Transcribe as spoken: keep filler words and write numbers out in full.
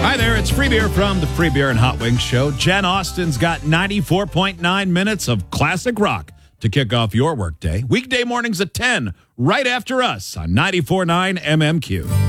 Hi there, it's Free Beer from the Free Beer and Hot Wings Show. Jen Austen's got ninety-four point nine minutes of classic rock to kick off your workday. Weekday mornings at ten, right after us on ninety-four point nine M M Q.